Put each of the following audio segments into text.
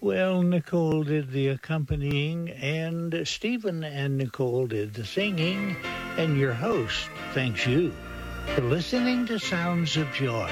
Well, Nicole did the accompanying, and Stephen and Nicole did the singing, and your host thanks you for listening to Sounds of Joy.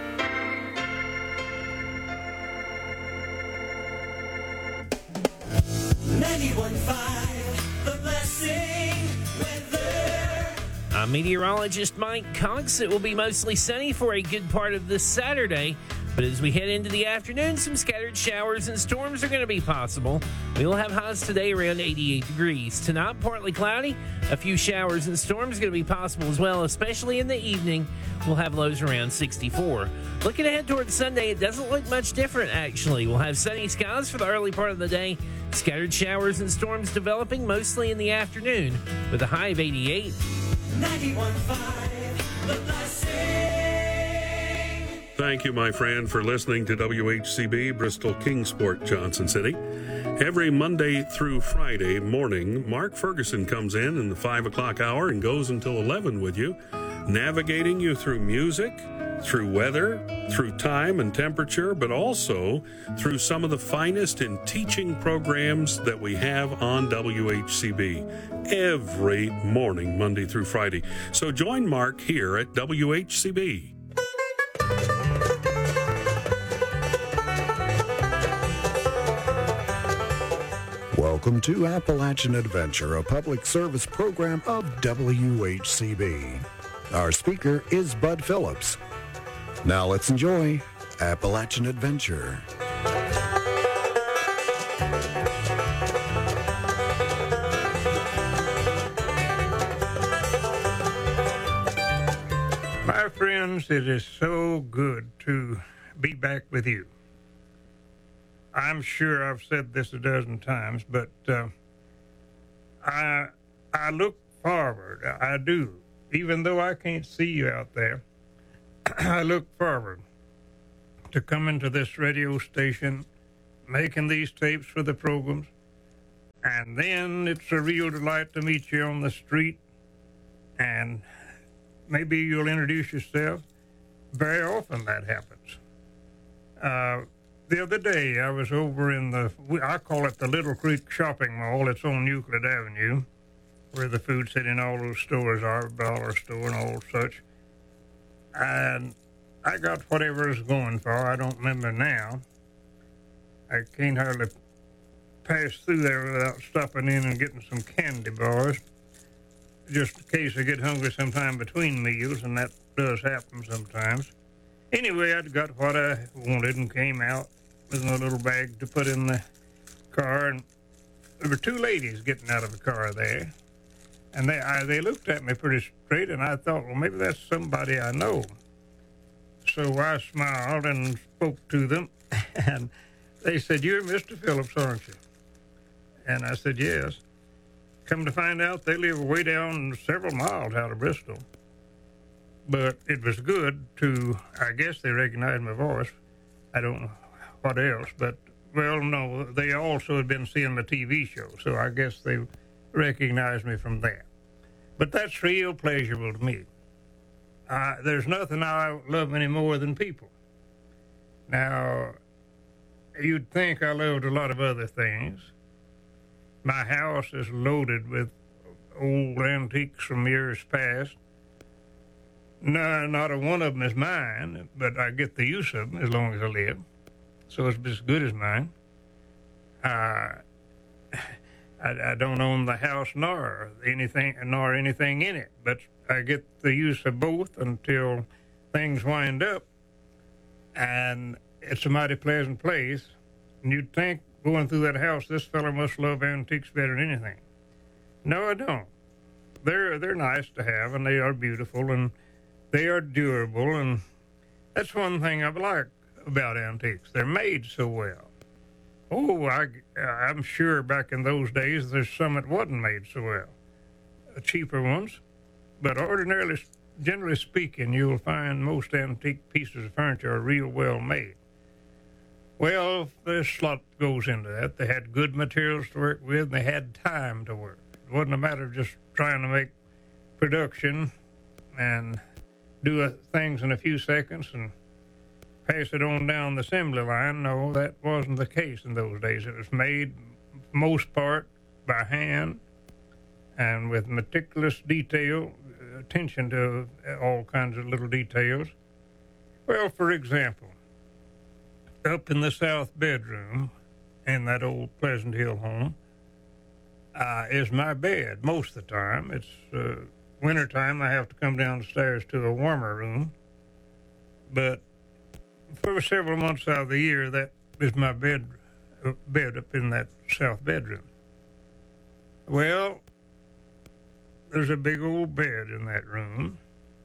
I'm meteorologist Mike Cox. It will be mostly sunny for a good part of this Saturday. But as we head into the afternoon, some scattered showers and storms are going to be possible. We will have highs today around 88 degrees. Tonight, partly cloudy. A few showers and storms are going to be possible as well, especially in the evening. We'll have lows around 64. Looking ahead towards Sunday, it doesn't look much different, actually. We'll have sunny skies for the early part of the day. Scattered showers and storms developing mostly in the afternoon with a high of 88. 91.5 The Blessing. Thank you, my friend, for listening to WHCB Bristol Kingsport, Johnson City. Every Monday through Friday morning, Mark Ferguson comes in the 5 o'clock hour and goes until 11 with you, navigating you through music, through weather, through time and temperature, but also through some of the finest in teaching programs that we have on WHCB every morning, Monday through Friday. So join Mark here at WHCB. Welcome to Appalachian Adventure, a public service program of WHCB. Our speaker is Bud Phillips. Now let's enjoy Appalachian Adventure. My friends, it is so good to be back with you. I'm sure I've said this a dozen times, but I look forward. I do. Even though I can't see you out there, I look forward to coming to this radio station, making these tapes for the programs, and then it's a real delight to meet you on the street, and maybe you'll introduce yourself. Very often that happens. The other day, I was over in I call it the Little Creek Shopping Mall. It's on Euclid Avenue, where the Food City and all those stores are, dollar store and all such. And I got whatever it's going for. I don't remember now. I can't hardly pass through there without stopping in and getting some candy bars, just in case I get hungry sometime between meals, and that does happen sometimes. Anyway, I'd got what I wanted and came out with a little bag to put in the car, and there were two ladies getting out of the car there, and they looked at me pretty straight, and I thought, well, maybe that's somebody I know. So I smiled and spoke to them, and they said, "You're Mr. Phillips, aren't you?" And I said, "Yes." Come to find out, they live way down several miles out of Bristol. But it was good to, I guess they recognized my voice. I don't know what else, but, well, no, they also had been seeing my TV show, so I guess they recognized me from that. But that's real pleasurable to me. There's nothing I love any more than people. Now, you'd think I loved a lot of other things. My house is loaded with old antiques from years past. No, not a one of them is mine, but I get the use of them as long as I live. So it's as good as mine. I don't own the house nor anything in it, but I get the use of both until things wind up. And it's a mighty pleasant place. And you'd think going through that house, this fella must love antiques better than anything. No, I don't. They're nice to have, and they are beautiful, and they are durable, and that's one thing I like about antiques. They're made so well. Oh, I'm sure back in those days there's some that wasn't made so well. Cheaper ones. But ordinarily, generally speaking, you'll find most antique pieces of furniture are real well made. Well, there's a lot goes into that. They had good materials to work with, and they had time to work. It wasn't a matter of just trying to make production and do things in a few seconds and pass it on down the assembly line. No, that wasn't the case in those days. It was made, most part, by hand and with meticulous detail, attention to all kinds of little details. Well, for example, up in the south bedroom in that old Pleasant Hill home is my bed most of the time. It's wintertime. I have to come downstairs to a warmer room. But for several months out of the year, that is my bed up in that south bedroom. Well, there's a big old bed in that room.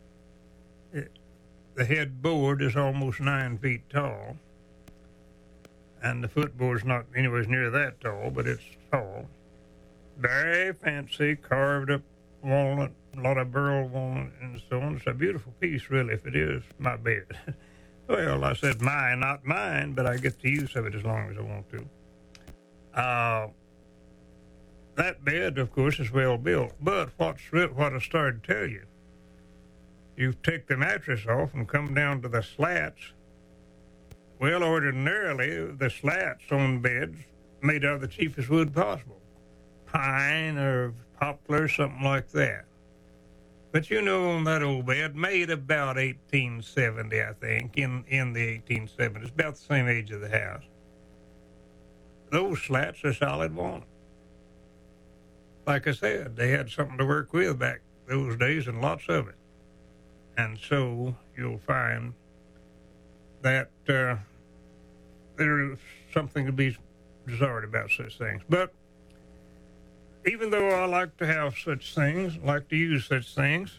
The headboard is almost 9 feet tall, and the footboard's not anywhere near that tall, but it's tall. Very fancy, carved up walnut, a lot of burl walnut and so on. It's a beautiful piece, really, if it is my bed. Well, I said mine, not mine, but I get the use of it as long as I want to. That bed, of course, is well built, but what I started to tell you, you take the mattress off and come down to the slats. Well, ordinarily, the slats on beds made out of the cheapest wood possible. Pine or poplar, something like that. But you know, on that old bed, made about 1870, I think, in the 1870s, about the same age of the house. Those slats are solid walnut. Like I said, they had something to work with back those days, and lots of it. And so you'll find that there is something to be desired about such things. But even though I like to have such things, like to use such things,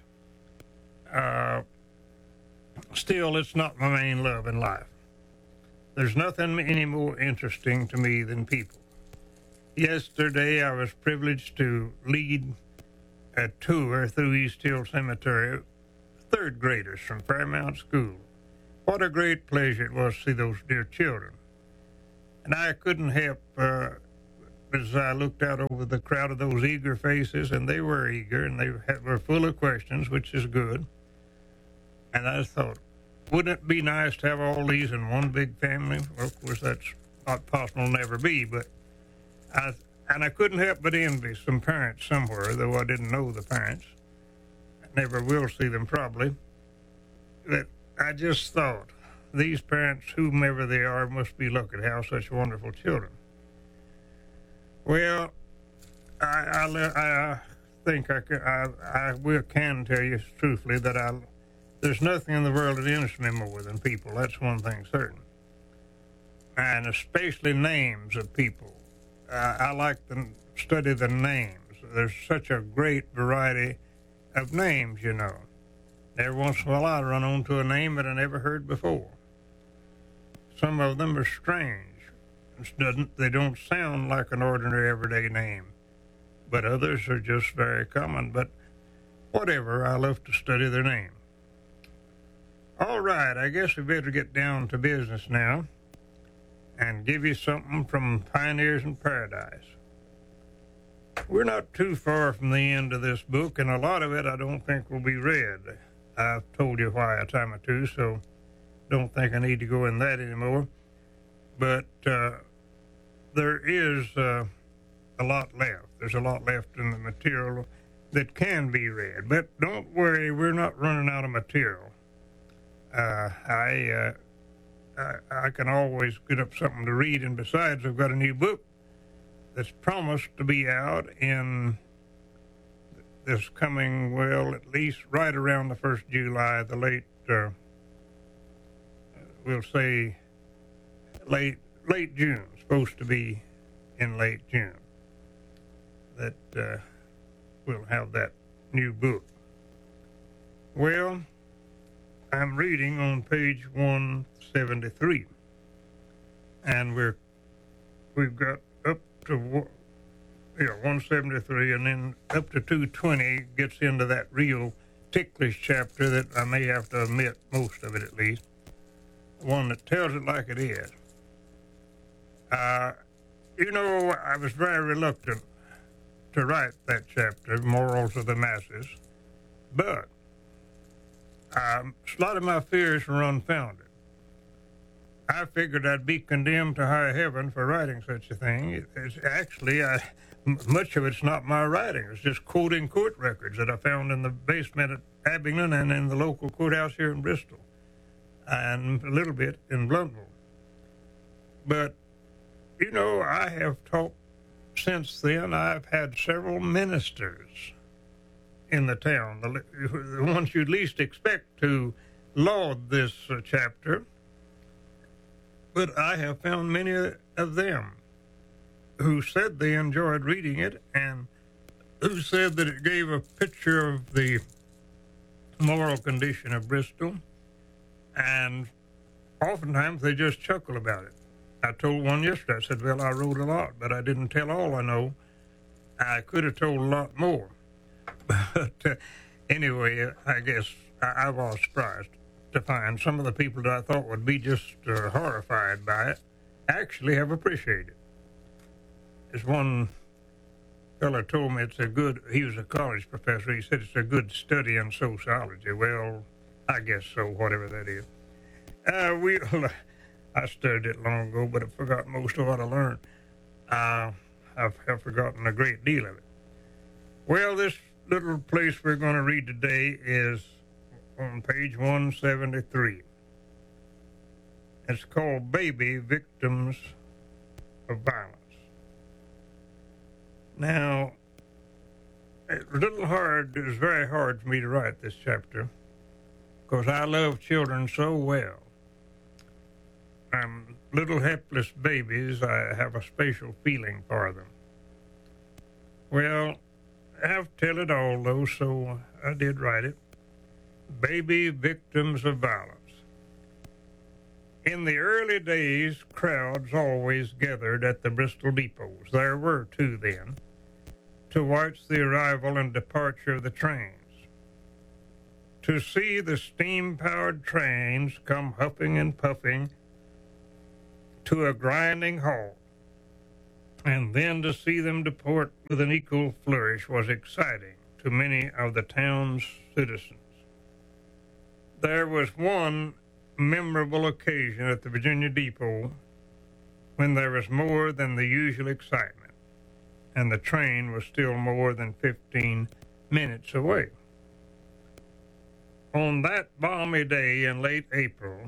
still it's not my main love in life. There's nothing any more interesting to me than people. Yesterday I was privileged to lead a tour through East Hill Cemetery, third graders from Fairmount School. What a great pleasure it was to see those dear children. And I couldn't help, as I looked out over the crowd of those eager faces, and they were eager, and they were full of questions, which is good. And I thought, wouldn't it be nice to have all these in one big family? Well, of course, that's not possible, never be, but I couldn't help but envy some parents somewhere, though I didn't know the parents. I never will see them probably. But I just thought, these parents, whomever they are, must be lucky to have such wonderful children. Well, I think I can tell you truthfully that there's nothing in the world that interests me more than people. That's one thing certain. And especially names of people. I like to study the names. There's such a great variety of names, you know. Every once in a while I run onto a name that I never heard before. Some of them are strange. They don't sound like an ordinary everyday name. But others are just very common. But whatever, I love to study their name. All right, I guess we better get down to business now and give you something from Pioneers in Paradise. We're not too far from the end of this book, and a lot of it I don't think will be read. I've told you why a time or two, so don't think I need to go in that anymore. But there is a lot left. There's a lot left in the material that can be read. But don't worry, we're not running out of material. I can always get up something to read, and besides, I've got a new book that's promised to be out in this coming, well, at least right around the 1st of July, the late, we'll say late June, supposed to be in late June, that we'll have that new book. Well, I'm reading on page 173, and we've got up to 173, and then up to 220 gets into that real ticklish chapter that I may have to omit most of it at least, one that tells it like it is. You know, I was very reluctant to write that chapter, Morals of the Masses, but a lot of my fears were unfounded. I figured I'd be condemned to high heaven for writing such a thing. It's actually, much of it's not my writing. It's just quoting court records that I found in the basement at Abingdon and in the local courthouse here in Bristol, and a little bit in Bluntville. But, you know, I have taught since then. I've had several ministers in the town, the ones you'd least expect to laud this chapter. But I have found many of them who said they enjoyed reading it and who said that it gave a picture of the moral condition of Bristol, and oftentimes they just chuckle about it. I told one yesterday, I said, well, I wrote a lot, but I didn't tell all I know. I could have told a lot more. But anyway, I guess I was surprised to find some of the people that I thought would be just horrified by it actually have appreciated it. This one fellow told me he was a college professor, he said it's a good study in sociology. Well, I guess so, whatever that is. I studied it long ago, but I forgot most of what I learned. I've forgotten a great deal of it. Well, this little place we're going to read today is on page 173. It's called Baby Victims of Violence. Now, it's very hard for me to write this chapter because I love children so well. Little helpless babies, I have a special feeling for them. Well, I have to tell it all, though, so I did write it. Baby Victims of Violence. In the early days, crowds always gathered at the Bristol depots. There were two then, to watch the arrival and departure of the trains. To see the steam-powered trains come huffing and puffing to a grinding halt, and then to see them depart with an equal flourish was exciting to many of the town's citizens. There was one memorable occasion at the Virginia Depot when there was more than the usual excitement, and the train was still more than 15 minutes away. On that balmy day in late April,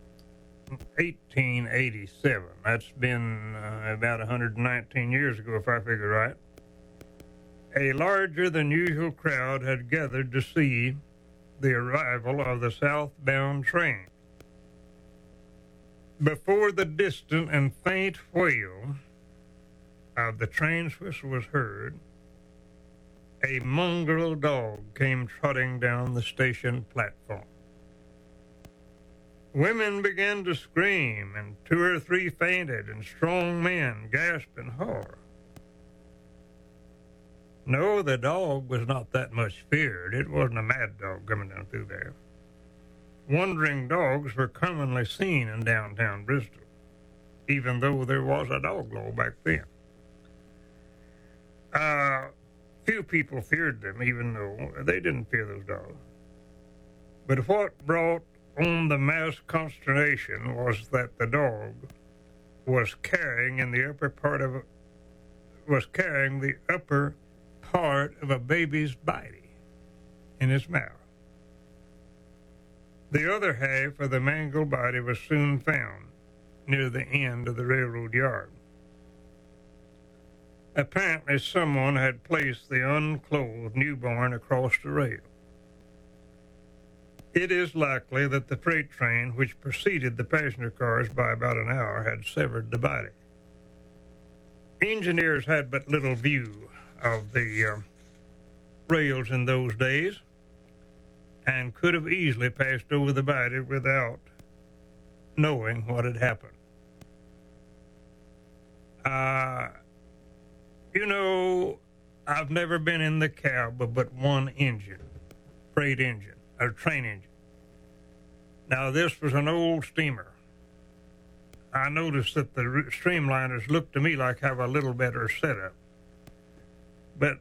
1887, that's been about 119 years ago, if I figure right, a larger than usual crowd had gathered to see the arrival of the southbound train. Before the distant and faint wail of the train's whistle was heard, a mongrel dog came trotting down the station platform. Women began to scream, and 2 or 3 fainted, and strong men gasped in horror. No, the dog was not that much feared. It wasn't a mad dog coming down through there. Wandering dogs were commonly seen in downtown Bristol, even though there was a dog law back then. Few people feared them, even though they didn't fear those dogs. But what brought on the mass consternation was that the dog was carrying the upper part of a baby's body in his mouth. The other half of the mangled body was soon found near the end of the railroad yard. Apparently, someone had placed the unclothed newborn across the rail. It is likely that the freight train, which preceded the passenger cars by about an hour, had severed the body. Engineers had but little view of the rails in those days and could have easily passed over the body without knowing what had happened. You know, I've never been in the cab of but one engine, freight engine, or train engine. Now, this was an old steamer. I noticed that the streamliners looked to me like have a little better setup. But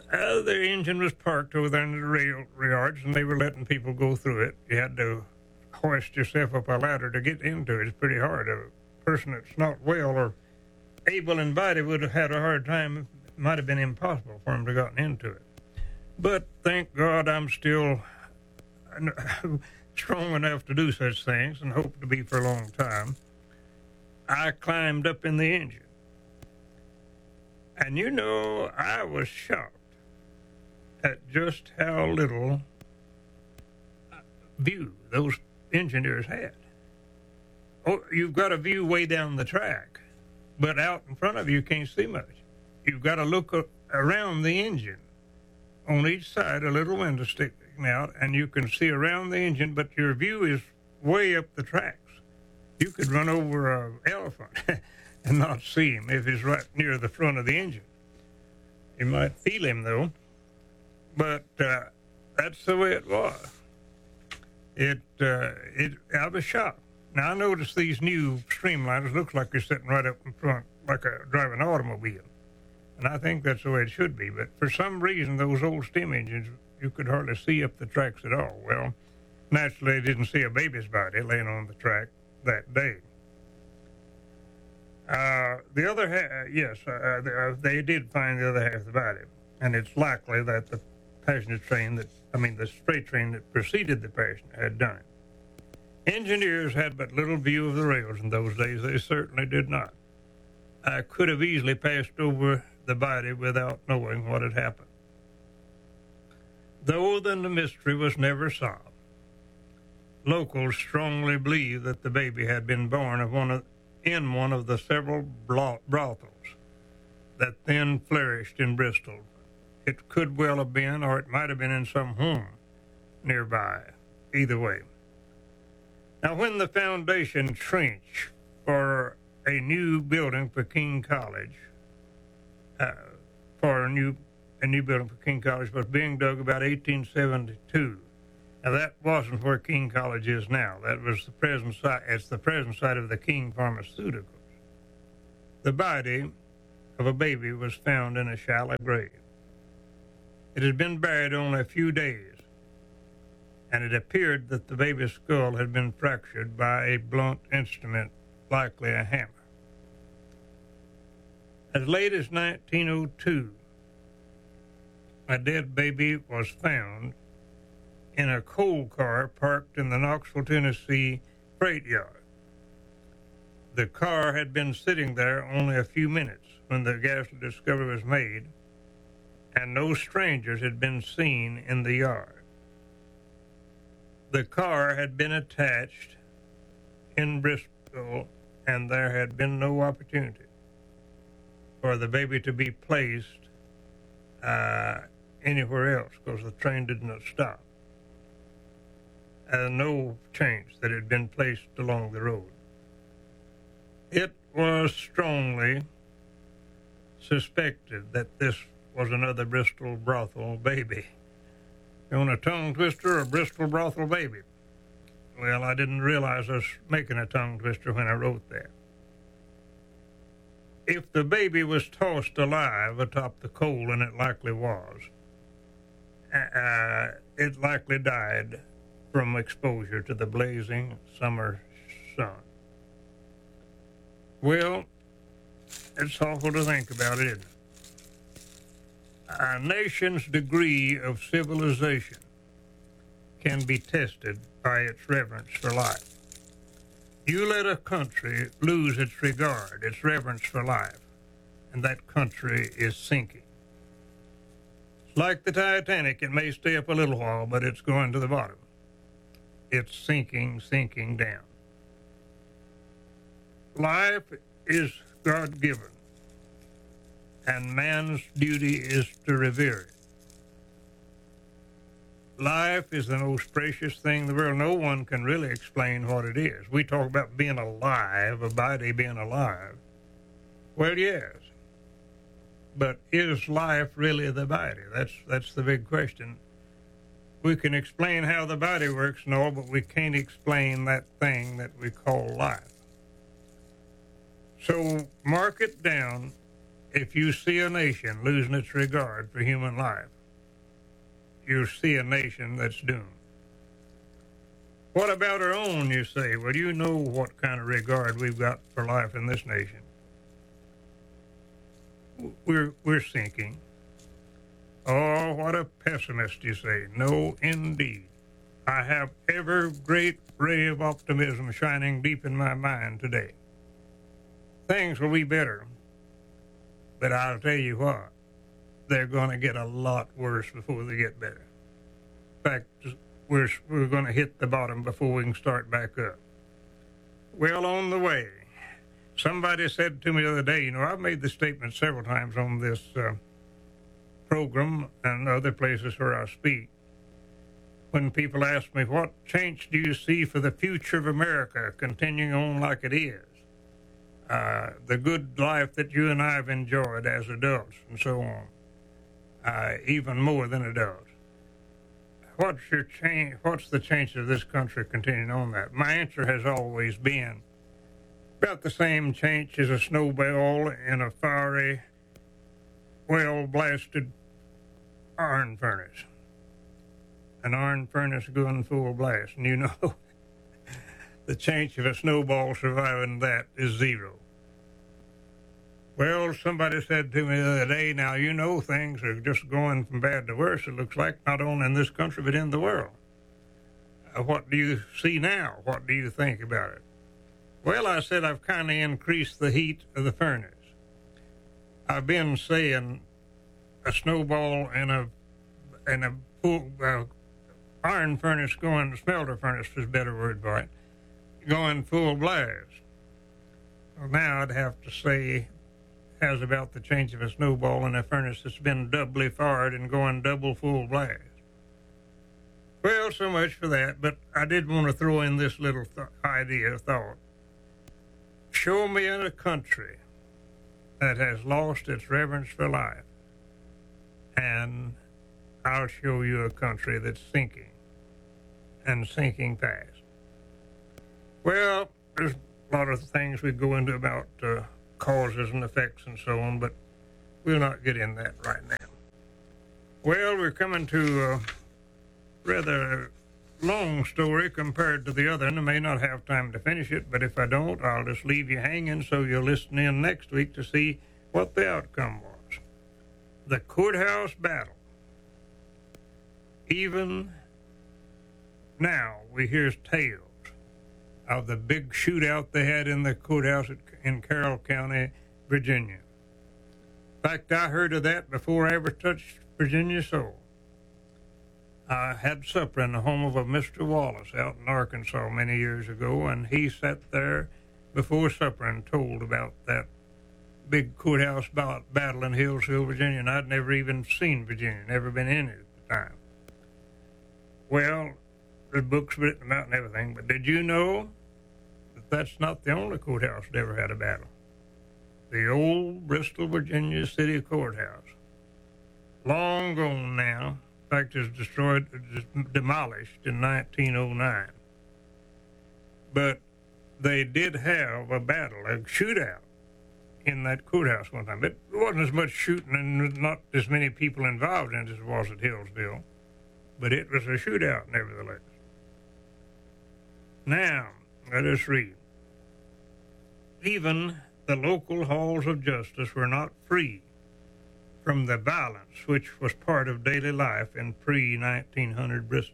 the engine was parked over there in the rail yards, and they were letting people go through it. You had to hoist yourself up a ladder to get into it. It's pretty hard. A person that's not well or able in body would have had a hard time. It might have been impossible for him to gotten into it. But thank God I'm still strong enough to do such things and hope to be for a long time. I climbed up in the engine. And you know, I was shocked at just how little view those engineers had. Oh, you've got a view way down the track, but out in front of you can't see much. You've got to look around the engine. On each side, a little window sticking out, and you can see around the engine, but your view is way up the tracks. You could run over an elephant and not see him if he's right near the front of the engine. You might feel him, though, but that's the way it was. I was shocked. Now, I noticed these new streamliners look like they're sitting right up in front, like a driving automobile. And I think that's the way it should be. But for some reason, those old steam engines, you could hardly see up the tracks at all. Well, naturally, they didn't see a baby's body laying on the track that day. The other half, yes, they did find the other half of the body. And it's likely that the passenger train the freight train that preceded the passenger had done it. Engineers had but little view of the rails in those days. They certainly did not. I could have easily passed over the body without knowing what had happened. Though then the mystery was never solved, locals strongly believe that the baby had been born in one of the several brothels that then flourished in Bristol. It could well have been, or it might have been in some home nearby. Either way. Now, when the foundation trench for a new building for King College, a new building for King College was being dug about 1872. Now, that wasn't where King College is now. That was the present site. It's the present site of the King Pharmaceuticals. The body of a baby was found in a shallow grave. It had been buried only a few days, and it appeared that the baby's skull had been fractured by a blunt instrument, likely a hammer. As late as 1902, a dead baby was found in a coal car parked in the Knoxville, Tennessee freight yard. The car had been sitting there only a few minutes when the ghastly discovery was made, and no strangers had been seen in the yard. The car had been attached in Bristol, and there had been no opportunity for the baby to be placed anywhere else because the train did not stop. No change that had been placed along the road. It was strongly suspected that this was another Bristol brothel baby. You want a tongue twister, a Bristol brothel baby? Well, I didn't realize I was making a tongue twister when I wrote that. If the baby was tossed alive atop the coal, and it likely was, it likely died from exposure to the blazing summer sun. Well, it's awful to think about, isn't it? A nation's degree of civilization can be tested by its reverence for life. You let a country lose its regard, its reverence for life, and that country is sinking. Like the Titanic, it may stay up a little while, but it's going to the bottom. It's sinking down. Life is God-given, and man's duty is to revere it. Life is the most precious thing in the world. No one can really explain what it is. We talk about being alive, a body being alive. Well, yes. But is life really the body? That's the big question. We can explain how the body works and all, but we can't explain that thing that we call life. So mark it down. If you see a nation losing its regard for human life, you see a nation that's doomed. What about our own, you say? Well, you know what kind of regard we've got for life in this nation. We're sinking. Oh, what a pessimist, you say. No, indeed. I have ever great ray of optimism shining deep in my mind today. Things will be better. But I'll tell you what, they're going to get a lot worse before they get better. In fact, we're going to hit the bottom before we can start back up. Well, on the way, somebody said to me the other day, you know, I've made this statement several times on this program and other places where I speak. When people ask me, what change do you see for the future of America continuing on like it is? The good life that you and I have enjoyed as adults and so on, even more than adults. What's your change? What's the change of this country continuing on that? My answer has always been about the same change as a snowball in a fiery, well-blasted iron furnace. An iron furnace going full blast, and you know the chance of a snowball surviving that is zero. Well, somebody said to me the other day, now you know things are just going from bad to worse, it looks like, not only in this country but in the world. What do you see now? What do you think about it? Well, I said I've kind of increased the heat of the furnace. I've been saying a snowball and a full iron furnace going, smelter furnace is a better word for it, going full blast. Well, now I'd have to say has about the change of a snowball in a furnace that's been doubly fired and going double full blast. Well, so much for that, but I did want to throw in this little thought. Show me in a country that has lost its reverence for life, and I'll show you a country that's sinking, and sinking fast. Well, there's a lot of things we go into about causes and effects and so on, but we'll not get in that right now. Well, we're coming to a rather long story compared to the other, and I may not have time to finish it, but if I don't, I'll just leave you hanging so you'll listen in next week to see what the outcome was. The courthouse battle. Even now, we hear tales of the big shootout they had in the courthouse in Carroll County, Virginia. In fact, I heard of that before I ever touched Virginia soil. I had supper in the home of a Mr. Wallace out in Arkansas many years ago, and he sat there before supper and told about that big courthouse battle in Hillsville, Virginia, and I'd never even seen Virginia, never been in it at the time. Well, there's books written about and everything, but did you know that that's not the only courthouse that ever had a battle? The old Bristol, Virginia City Courthouse, long gone now, in fact, it was demolished in 1909. But they did have a battle, a shootout in that courthouse one time. It wasn't as much shooting and not as many people involved in it as it was at Hillsville, but it was a shootout nevertheless. Now, let us read. Even the local halls of justice were not free from the violence which was part of daily life in pre-1900 Bristol.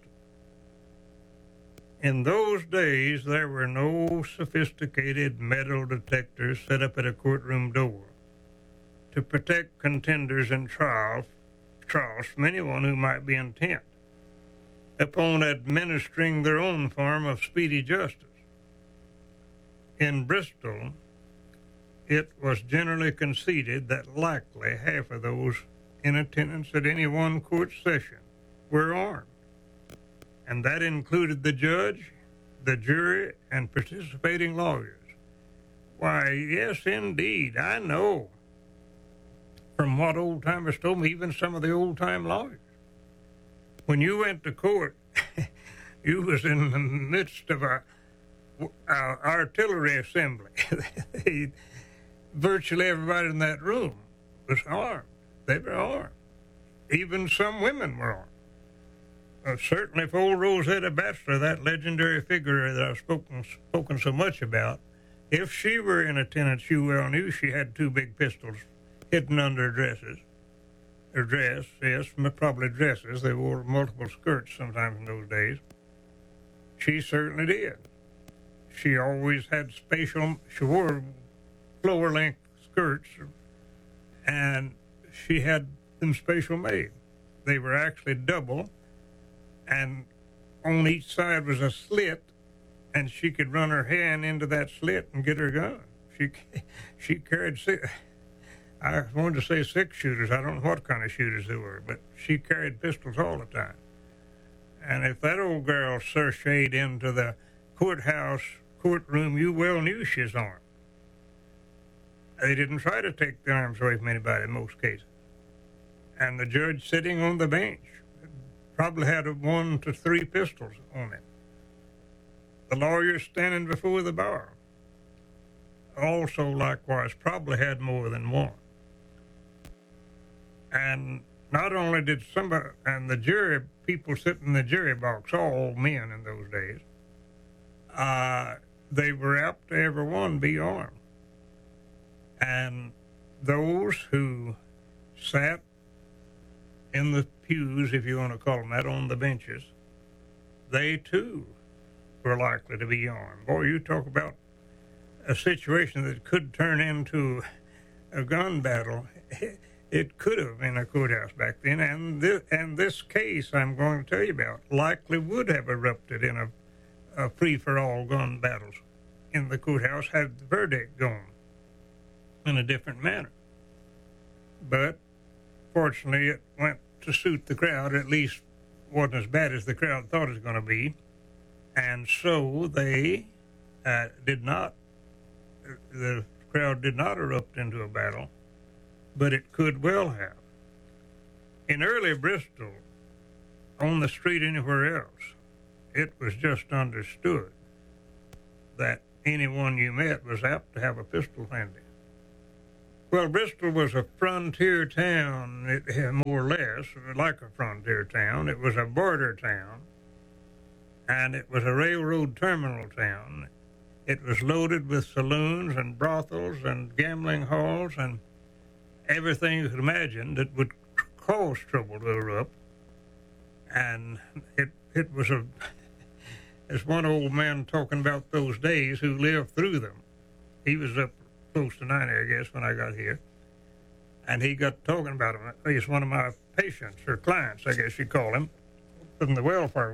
In those days, there were no sophisticated metal detectors set up at a courtroom door to protect contenders in trials from anyone who might be intent upon administering their own form of speedy justice. In Bristol, it was generally conceded that likely half of those in attendance at any one court session were armed, and that included the judge, the jury, and participating lawyers. Why, yes, indeed, I know from what old-timers told me, even some of the old-time lawyers. When you went to court, you was in the midst of a artillery assembly. Virtually everybody in that room was armed. They were armed. Even some women were armed. certainly for old Rosetta Batchelor, that legendary figure that I've spoken so much about, if she were in attendance, you well knew she had two big pistols hidden under her dresses. Her dress, yes, probably dresses. They wore multiple skirts sometimes in those days. She certainly did. She always had she wore floor-length skirts, and she had them special made. They were actually double, and on each side was a slit, and she could run her hand into that slit and get her gun. She carried I wanted to say 6 shooters. I don't know what kind of shooters they were, but she carried pistols all the time. And if that old girl sashayed into the courtroom, you well knew she was armed. They didn't try to take the arms away from anybody in most cases. And the judge sitting on the bench probably had 1 to 3 pistols on him. The lawyer standing before the bar also likewise probably had more than one. And not only did somebody, and the jury, people sitting in the jury box, all men in those days, they were apt to everyone be armed. And those who sat in the pews, if you want to call them that, on the benches, they too were likely to be armed. Boy, you talk about a situation that could turn into a gun battle. It could have in a courthouse back then, and this case I'm going to tell you about likely would have erupted in a free-for-all gun battles in the courthouse had the verdict gone in a different manner. But fortunately, it went to suit the crowd. At least wasn't as bad as the crowd thought it was going to be, and so they did not. The crowd did not erupt into a battle, but it could well have. In early Bristol, on the street anywhere else, it was just understood that anyone you met was apt to have a pistol handy. Well, Bristol was a frontier town, more or less, like a frontier town. It was a border town, and it was a railroad terminal town. It was loaded with saloons and brothels and gambling halls and everything you could imagine that would cause trouble to erupt. And it was there's one old man talking about those days who lived through them. He was up close to 90, I guess, when I got here. And he got talking about him. He's one of my patients, or clients, I guess you call him, from the welfare